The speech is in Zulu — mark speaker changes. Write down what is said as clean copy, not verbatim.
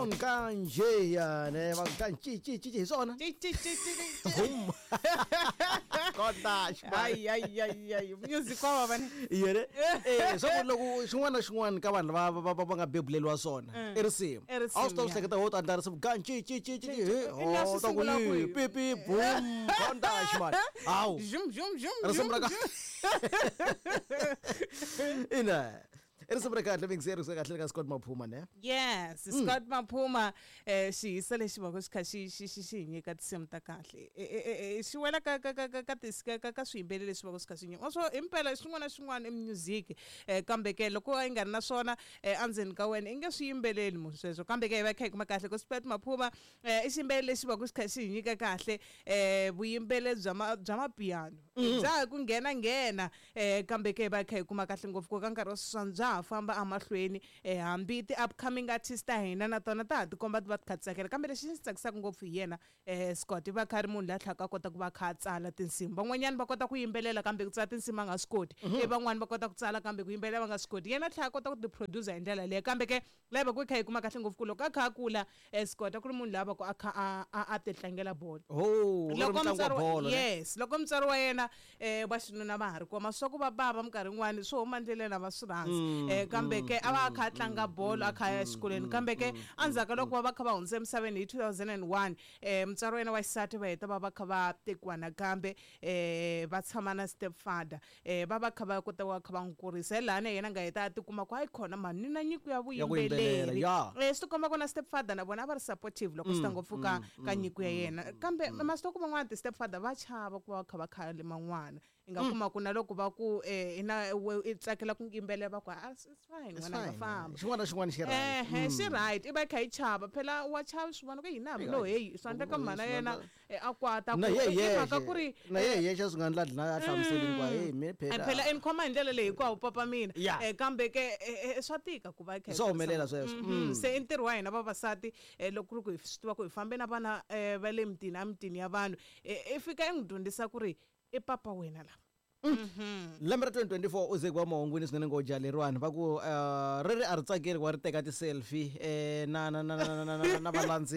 Speaker 1: kanje ne bakantshi hisona boom kondash
Speaker 2: ay music kwaba bani
Speaker 1: yere so loku xin'wana ka vanhu va nga bebuleliwa swona i risimu a swi ta swi hleketa ho tandla risimu kanje oh ta ku pipi boom kondash man aw risimu ra ka ina Risimu ra kahle bengizeri kahle ka Scott Maphuma ne
Speaker 2: yes Scott Maphuma xiyisa lexi va ku xi nyika tinsimu ta kahle xi wela ka swiyimbeleri leswi va ku swi nyika so impela xin'wana i music kambe ke loko a nga ri na swona andzeni ka wena i nge swi yimbeleli mu sweswo kambe ke va kha kuma kahle ku Scott Maphuma i xiyimbeleri lexi va ku xi nyika kahle vuyimbeleri bya mapiano bya ku nghena kambe ke va kha kuma kahle ngopfu ku ka nkarhi wa sweswi famba amahlweni hambi ti upcoming artist ta hina na tona ta ti komba ti va ti kha tsakela kambe lexi xi tsakisaka ngopfu hi yena Scott va khari munhu la tlhaka kota ku va kha tsala tinsimu van'wanyana va kota ku yimbelela kambe ku tsala tinsimu nga swi koti van'wani va kota ku tsala kambe ku yimbelela va nga swi koti yena tlhaka kota ku ti producer hi ndlela leyo kambe ke lava ku kha yi kuma kahle ngopfu ku loko a kha kula Scott ku ri munhu lava ku a kha a ti tlangela bolo yes loko mutsari wa yena va xinuna va ha ri koma swa ku va bava minkarhi yin'wani swo huma ndleleni va swi rhandza kambe ke a va kha tlanga bolo a kha ya exikolweni kambe ke andzhaka loko va kha va hundze emisaveni hi 2001 mutsari wa yena wa xisati va heta va kha va tekiwa nakambe va tshama na stepfather va kha va kota va kha va n'wi kurisa lana yena nga heta a tikuma ku hayi khona mani ni na nyiko ya vuyimbeleri swi komba ku na stepfather na vona a va ri supportive loko swi ta ngopfu ka nyiko ya yena kambe masitoko man'wana ti stepfather va chava ku va kha va khale man'wana i nga kuma ku na loko va ku i tsakela ku yimbelela va ku it's fine wena nga famba
Speaker 1: xin'wana
Speaker 2: xi right i va kha yi chava phela wa chava swivona ku hina lo hey swi endla ka mana yena a kwata ku mhaka ku ri
Speaker 1: na xa swi nga ndla na hlamuseli kwa hey me
Speaker 2: phela in khoma hi ndlela leyi kwa papa mina kambe ke swa tika ku va kha
Speaker 1: swo humelela sweswo
Speaker 2: se ntirho wa hina vavasati loko ku ri ku hi swi tiva ku hi fambe na vana va le mitini ya vanhu i fika i n'wi dyondzisa ku ri i papa wena la
Speaker 1: lembe ra 2024 u ze ku va mahungwini swinene ngo jaleriwani va ku ri a ri tsakeli ku va ri teka ti selfie na valandzi